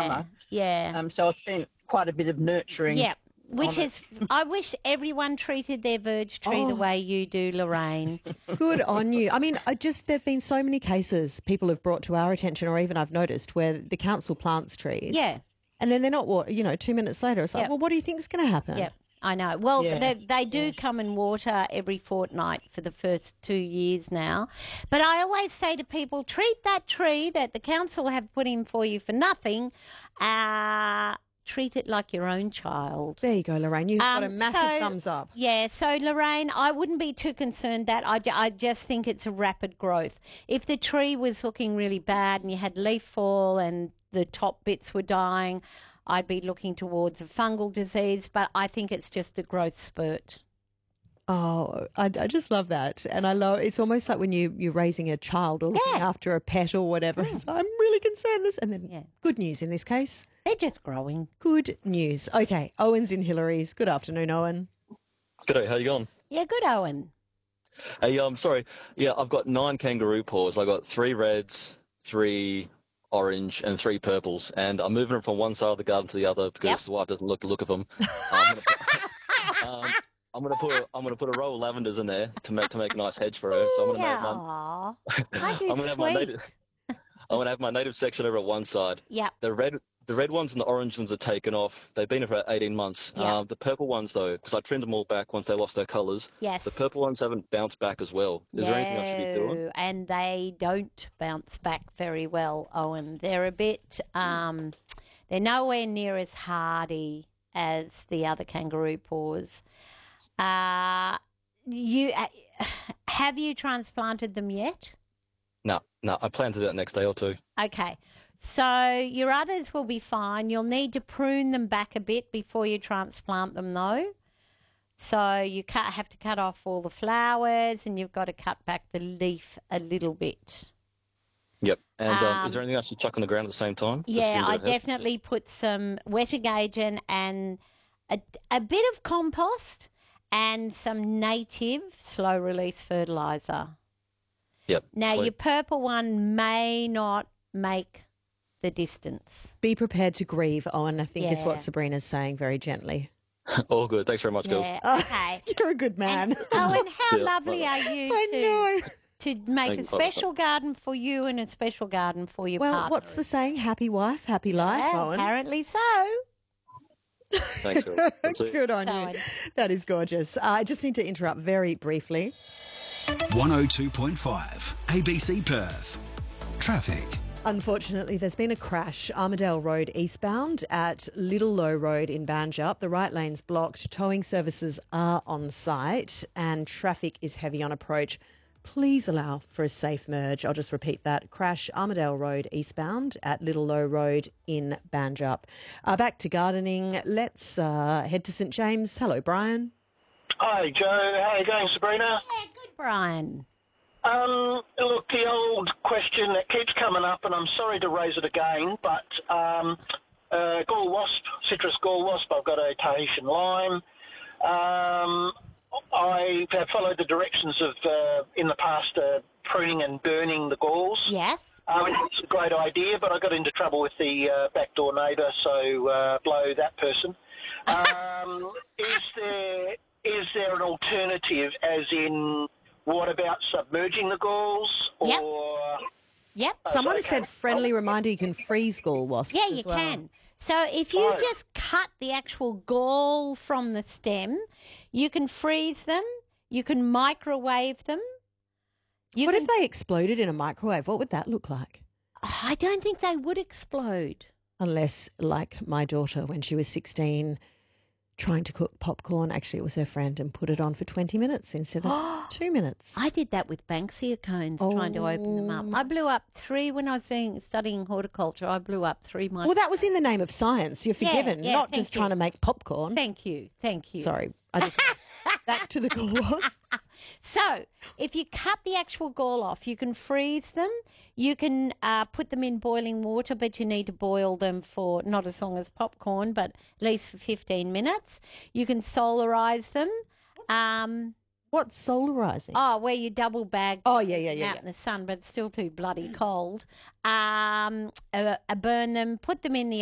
summer. Yeah. So I've spent quite a bit of nurturing. Yeah. Which is, I wish everyone treated their verge tree the way you do, Lorraine. Good on you. I mean, there've been so many cases people have brought to our attention, or even I've noticed, where the council plants trees. Yeah. And then they're not, 2 minutes later, it's like, well, what do you think is going to happen? Yep. I know. Well, they do come and water every fortnight for the first 2 years now. But I always say to people, treat that tree that the council have put in for you for nothing, treat it like your own child. There you go, Lorraine. You've got a massive thumbs up. Yeah, so Lorraine, I wouldn't be too concerned that. I just think it's a rapid growth. If the tree was looking really bad and you had leaf fall and the top bits were dying, I'd be looking towards a fungal disease, but I think it's just a growth spurt. Oh, I just love that. And I love, it's almost like when you're raising a child or looking after a pet or whatever. It's like, I'm really concerned and then good news in this case. They're just growing. Good news. Okay, Owen's in Hillary's. Good afternoon, Owen. G'day, how you going? Yeah, good, Owen. Hey, sorry. Yeah, I've got 9 kangaroo paws. I've got 3 reds, 3 orange and 3 purples, and I'm moving them from one side of the garden to the other because the wife doesn't like the look of them. I'm gonna put a row of lavenders in there to make a nice hedge for her. So I'm gonna have my native section over at one side. Yeah. The red ones and the orange ones are taken off. They've been here for about 18 months. The purple ones, though, because I trimmed them all back once they lost their colours. Yes. The purple ones haven't bounced back as well. Is there anything I should be doing? And they don't bounce back very well, Owen. They're a bit, they're nowhere near as hardy as the other kangaroo paws. Have you transplanted them yet? No. I plan to do that next day or two. Okay. So your others will be fine. You'll need to prune them back a bit before you transplant them, though. So you have to cut off all the flowers and you've got to cut back the leaf a little bit. Yep. And is there anything I should chuck on the ground at the same time? Yeah, I definitely put some wetting agent and a bit of compost and some native slow-release fertiliser. Yep. Now, your purple one may not make the distance. Be prepared to grieve, Owen, I think is what Sabrina's saying very gently. All good. Thanks very much, girls. Okay. You're a good man. And, Owen, how lovely are you to make a special garden for you and a special garden for your partner? Well, what's the saying? Happy wife, happy life, Owen. Apparently so. Thanks, girl. Good on you. That is gorgeous. I just need to interrupt very briefly. 102.5 ABC Perth. Traffic. Unfortunately, there's been a crash, Armadale Road eastbound at Little Low Road in Banjup. The right lane's blocked. Towing services are on site and traffic is heavy on approach. Please allow for a safe merge. I'll just repeat that. Crash, Armadale Road eastbound at Little Low Road in Banjup. Back to gardening. Let's head to St James. Hello, Brian. Hi, Joe. How are you going, Sabrina? Yeah, good, Brian. Look, the old question that keeps coming up, and I'm sorry to raise it again, but gall wasp, citrus gall wasp, I've got a Tahitian lime. I have followed the directions of, in the past, pruning and burning the galls. Yes. It's a great idea, but I got into trouble with the backdoor neighbour, so blow that person. Is there an alternative, as in, what about submerging the galls? Yep. Someone said friendly reminder you can freeze gall wasps. Yeah, you can. So if you just cut the actual gall from the stem, you can freeze them, you can microwave them. What if they exploded in a microwave? What would that look like? I don't think they would explode. Unless, like my daughter, when she was 16, trying to cook popcorn, actually it was her friend, and put it on for 20 minutes instead of 2 minutes. I did that with Banksia cones, trying to open them up. I blew up 3 when I was studying horticulture. I blew up 3 Well, that was in the name of science. You're forgiven, not just trying to make popcorn. Thank you. Sorry. Back to the gall wasp. So, if you cut the actual gall off, you can freeze them. You can put them in boiling water, but you need to boil them for not as long as popcorn, but at least for 15 minutes. You can solarize them. What's solarizing? Oh, where you double bag out in the sun, but it's still too bloody cold. Burn them, put them in the